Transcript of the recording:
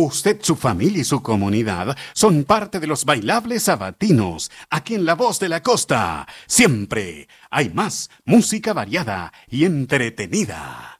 Usted, su familia y su comunidad son parte de los bailables sabatinos. Aquí en La Voz de la Costa, siempre hay más música variada y entretenida.